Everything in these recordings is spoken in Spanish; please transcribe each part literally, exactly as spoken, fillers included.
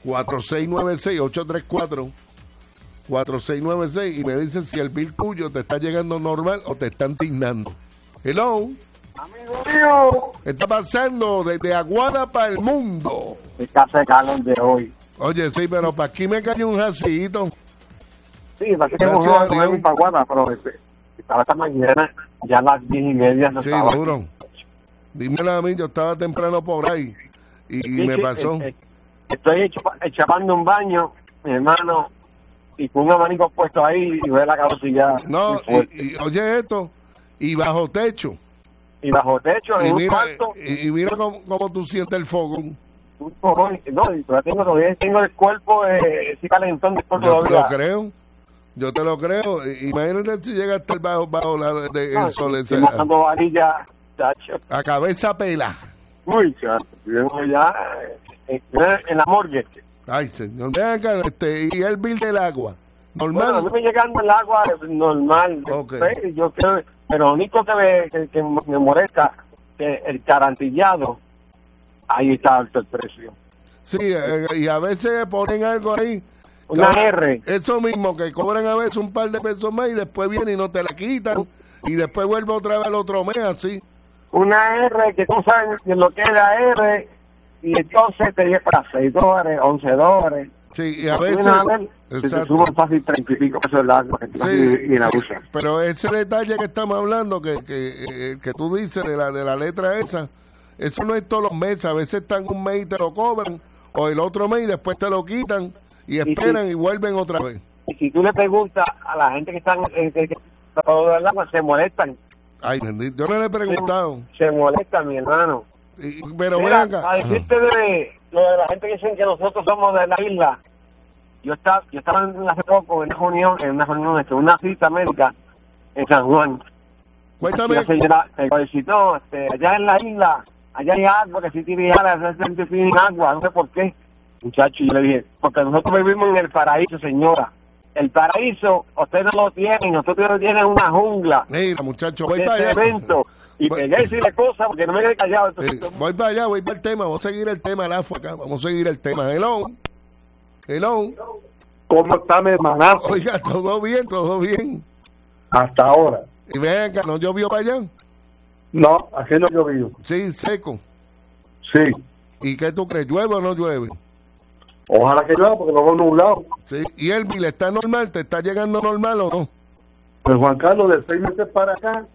cuatro seis nueve seis, ocho tres cuatro, cuatro seis nueve seis y me dice si el bill tuyo te está llegando normal o te están tiznando. Hello. Amigo mío. ¿Qué está pasando desde Aguada para el mundo? Está calor de hoy. Oye, sí, pero para aquí me cayó un jacito. Sí, para que tengo un para Aguada, pero este, estaba esta mañana, ya a las diez y media. No sí, estaba. duro. Dímelo a mí, yo estaba temprano por ahí y, y sí, me sí, pasó. Eh, eh, estoy echapando un baño, mi hermano, y con un abanico puesto ahí y ve la cabecilla. No, y, y oye esto, y bajo techo. Y bajo techo, en y un mira, cuarto. Y, y mira cómo, cómo tú sientes el fogón. Un fogón, no, yo tengo, todavía tengo el cuerpo, eh, sí calentón después yo todavía. Te lo creo, yo te lo creo. Imagínate si llega hasta el bajo, bajo la, de, no, el sol. Estoy matando varilla, chacho. A cabeza pela. Uy, chacho, vengo ya eh, en la morgue. Ay, señor, vean acá, este, y el bill del agua. Normal. Bueno, a mí me llegando el agua normal. Okay. ¿Sí? Yo creo, pero lo único que me, que, que me molesta es el garantillado. Ahí está alto el precio. Sí, eh, y a veces ponen algo ahí. Una claro, R. Eso mismo, que cobran a veces un par de pesos más y después vienen y no te la quitan. Y después vuelve otra vez el otro mes así. Una R que tú sabes lo que es la R. Y entonces te lleva seis dólares, once dólares. Sí, y a veces... Se te suben fácil treinta y pico pesos el agua que sí, y, y la sí, usan. pero ese detalle que estamos hablando, que que, eh, que tú dices de la de la letra esa, eso no es todos los meses. A veces están un mes y te lo cobran, o el otro mes y después te lo quitan, y esperan y, si, y vuelven otra vez. Y si tú le preguntas a la gente que están en el agua, se molestan. Ay, bendito, yo no le he preguntado. Se, se molesta, mi hermano. Y, pero mira, venga. A decirte de lo de la gente que dicen que nosotros somos de la isla. Yo estaba, yo estaba hace poco en una reunión, en una reunión, en una cita médica en San Juan. Cuéntame. La señora me solicitó, este, allá en la isla, allá hay agua, que si tiene agua, que tienen agua, no sé por qué. Muchacho, yo le dije, porque nosotros vivimos en el paraíso, señora. El paraíso, ustedes no lo tienen, nosotros no tienen una jungla. Mira, muchacho, voy para allá. Y voy, pegué y decirle cosas porque no me quedé callado. Sí, voy para allá, voy para el tema, vamos a seguir el tema, la acá, vamos a seguir el tema. Hello. Hello. ¿Cómo está mi hermanazo? Oiga, todo bien, todo bien. Hasta ahora. Y venga, ¿no llovió para allá? No, aquí no llovió. Sí, seco. Sí. ¿Y qué tú crees? ¿Llueve o no llueve? Ojalá que llueva porque no veo nublado. Sí. ¿Y el bill está normal? ¿Te está llegando normal o no? Pues Juan Carlos, de seis meses para acá,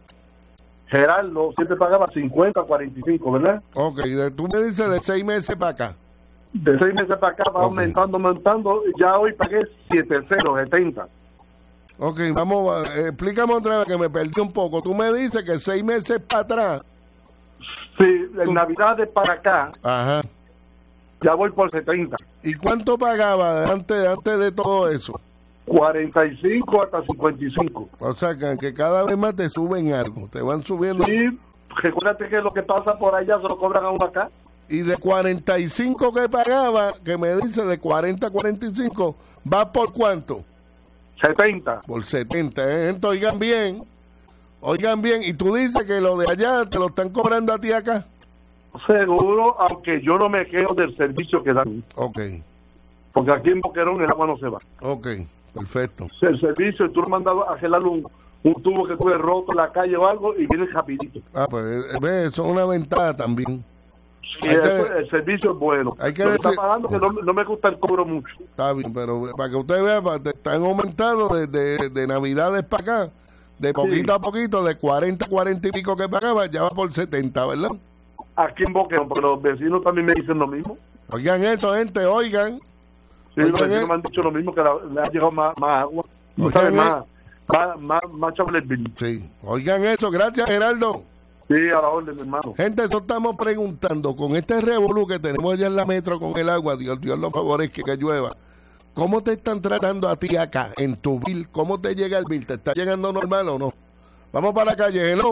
Gerardo siempre pagaba cincuenta, cuarenta y cinco, ¿verdad? Ok, de, tú me dices de seis meses para acá. De seis meses para acá va okay. aumentando, aumentando. Ya hoy pagué siete cero, setenta. Ok, vamos, eh, explícame otra vez que me perdí un poco. Tú me dices que seis meses para atrás. Sí, en tú... Navidades para acá. Ajá. Ya voy por setenta. ¿Y cuánto pagaba antes, antes de todo eso? cuarenta y cinco hasta cincuenta y cinco. O sea, que, que cada vez más te suben algo, te van subiendo. Sí, recuérdate que lo que pasa por allá se lo cobran a uno acá. Y de cuarenta y cinco que pagaba, que me dice de cuarenta a cuarenta y cinco, ¿va por cuánto? setenta. Por setenta, ¿eh? Entonces, oigan bien, oigan bien, y tú dices que lo de allá te lo están cobrando a ti acá. Seguro, aunque yo no me quedo del servicio que dan. Ok. Porque aquí en Boquerón el agua no se va. Ok, perfecto. El servicio, tú lo mandas a arreglar un, un tubo que tuve roto en la calle o algo y viene rapidito. Ah, pues ve, eso es una ventaja también. Sí, eso, que, el servicio es bueno. Hay que lo decir, que está pagando que no, no me gusta el cobro mucho. Está bien, pero para que usted vea, te están aumentando de, de, de Navidades para acá, de poquito sí. a poquito, de cuarenta, cuarenta y pico que pagaba, ya va por setenta, ¿verdad? Aquí en Boquerón, pero los vecinos también me dicen lo mismo. Oigan eso, gente, oigan. Sí, oigan los vecinos el... me han dicho lo mismo, que la, le ha llegado más, más agua. No sabes más, más, más, más Chabletville. Sí, oigan eso, gracias Gerardo. Sí, a la orden, hermano. Gente, eso estamos preguntando, con este revolú que tenemos allá en la metro con el agua, Dios, Dios lo favorezca que llueva, ¿cómo te están tratando a ti acá, en tu bill? ¿Cómo te llega el bill? ¿Te está llegando normal o no? Vamos para la calle, hello.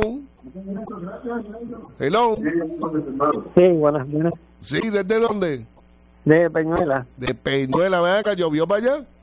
Hello. Sí, buenas, buenas. Sí, ¿desde dónde? De Peñuela. De Peñuela, ven acá, ¿llovió para allá?